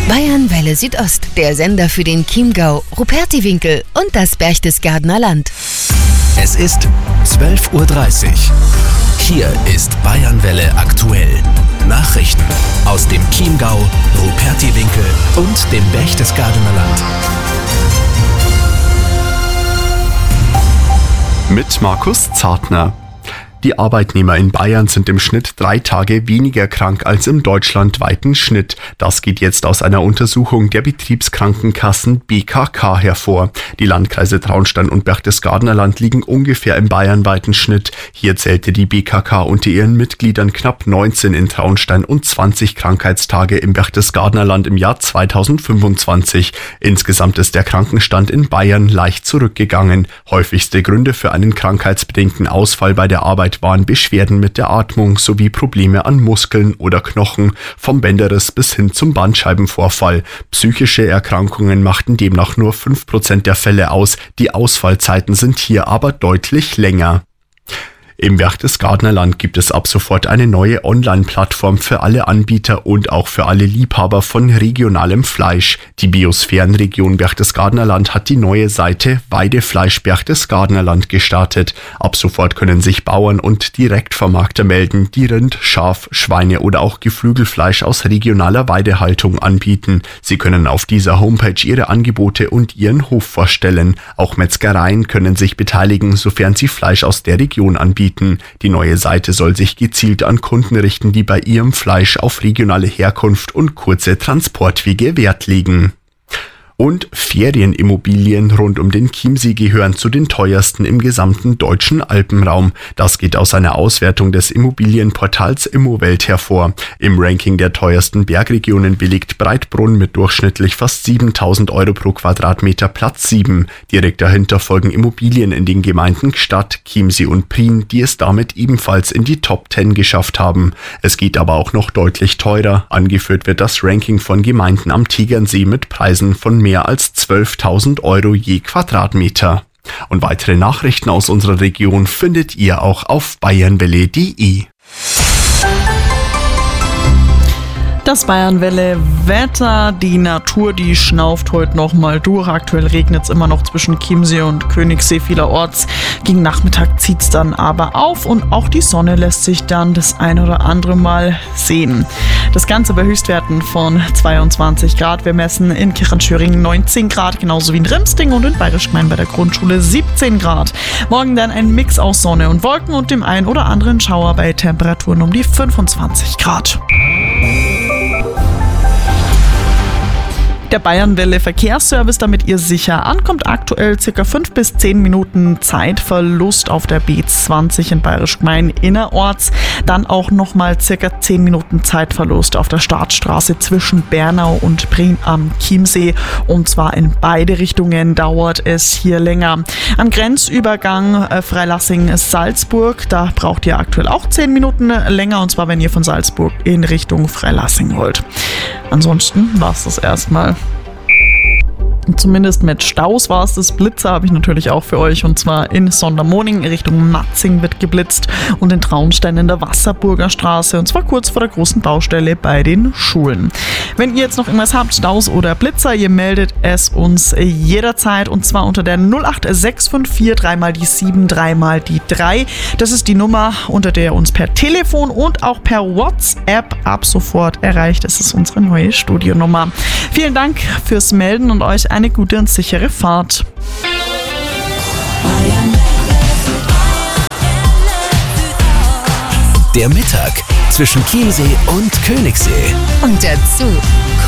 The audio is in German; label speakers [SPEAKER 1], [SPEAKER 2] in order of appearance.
[SPEAKER 1] Bayernwelle Südost, der Sender für den Chiemgau, Rupertiwinkel und das Berchtesgadener Land.
[SPEAKER 2] Es ist 12:30 Uhr. Hier ist Bayernwelle aktuell. Nachrichten aus dem Chiemgau, Rupertiwinkel und dem Berchtesgadener Land.
[SPEAKER 3] Mit Markus Zartner. Die Arbeitnehmer in Bayern sind im Schnitt 3 Tage weniger krank als im deutschlandweiten Schnitt. Das geht jetzt aus einer Untersuchung der Betriebskrankenkassen BKK hervor. Die Landkreise Traunstein und Berchtesgadener Land liegen ungefähr im bayernweiten Schnitt. Hier zählte die BKK unter ihren Mitgliedern knapp 19 in Traunstein und 20 Krankheitstage im Berchtesgadener Land im Jahr 2025. Insgesamt ist der Krankenstand in Bayern leicht zurückgegangen. Häufigste Gründe für einen krankheitsbedingten Ausfall bei der Arbeit waren Beschwerden mit der Atmung sowie Probleme an Muskeln oder Knochen, vom Bänderriss bis hin zum Bandscheibenvorfall. Psychische Erkrankungen machten demnach nur 5% der Fälle aus. Die Ausfallzeiten sind hier aber deutlich länger. Im Berchtesgadener Land gibt es ab sofort eine neue Online-Plattform für alle Anbieter und auch für alle Liebhaber von regionalem Fleisch. Die Biosphärenregion Berchtesgadener Land hat die neue Seite Weidefleisch Berchtesgadener Land gestartet. Ab sofort können sich Bauern und Direktvermarkter melden, die Rind, Schaf, Schweine oder auch Geflügelfleisch aus regionaler Weidehaltung anbieten. Sie können auf dieser Homepage ihre Angebote und ihren Hof vorstellen. Auch Metzgereien können sich beteiligen, sofern sie Fleisch aus der Region anbieten. Die neue Seite soll sich gezielt an Kunden richten, die bei ihrem Fleisch auf regionale Herkunft und kurze Transportwege Wert legen. Und Ferienimmobilien rund um den Chiemsee gehören zu den teuersten im gesamten deutschen Alpenraum. Das geht aus einer Auswertung des Immobilienportals Immowelt hervor. Im Ranking der teuersten Bergregionen belegt Breitbrunn mit durchschnittlich fast 7.000 Euro pro Quadratmeter Platz 7. Direkt dahinter folgen Immobilien in den Gemeinden Gstaad, Chiemsee und Prien, die es damit ebenfalls in die Top 10 geschafft haben. Es geht aber auch noch deutlich teurer. Angeführt wird das Ranking von Gemeinden am Tegernsee mit Preisen von mehr als 12.000 Euro je Quadratmeter. Und weitere Nachrichten aus unserer Region findet ihr auch auf bayernwelle.de.
[SPEAKER 4] Das Bayernwelle-Wetter, die Natur, die schnauft heute nochmal durch. Aktuell regnet es immer noch zwischen Chiemsee und Königssee vielerorts. Gegen Nachmittag zieht es dann aber auf und auch die Sonne lässt sich dann das ein oder andere Mal sehen. Das Ganze bei Höchstwerten von 22 Grad. Wir messen in Kirchenschöring 19 Grad, genauso wie in Rimsting und in Bayerischgemein bei der Grundschule 17 Grad. Morgen dann ein Mix aus Sonne und Wolken und dem ein oder anderen Schauer bei Temperaturen um die 25 Grad. Der Bayernwelle Verkehrsservice, damit ihr sicher ankommt, aktuell ca. 5 bis 10 Minuten Zeitverlust auf der B20 in Bayerischgemein innerorts. Dann auch nochmal ca. 10 Minuten Zeitverlust auf der Startstraße zwischen Bernau und Prien am Chiemsee. Und zwar in beide Richtungen dauert es hier länger. Am Grenzübergang Freilassing-Salzburg, da braucht ihr aktuell auch 10 Minuten länger. Und zwar, wenn ihr von Salzburg in Richtung Freilassing wollt. Ansonsten war es das erstmal. Zumindest mit Staus war es das. Blitzer habe ich natürlich auch für euch, und zwar in Sondermoning Richtung Matzing wird geblitzt und in Traunstein in der Wasserburger Straße, und zwar kurz vor der großen Baustelle bei den Schulen. Wenn ihr jetzt noch irgendwas habt, Staus oder Blitzer, ihr meldet es uns jederzeit, und zwar unter der 08654 3 die 7 3 die 3. Das ist die Nummer, unter der ihr uns per Telefon und auch per WhatsApp ab sofort erreicht. Das ist unsere neue Studionummer. Vielen Dank fürs Melden und euch eine gute und sichere Fahrt.
[SPEAKER 2] Der Mittag zwischen Chiemsee und Königssee.
[SPEAKER 1] Und dazu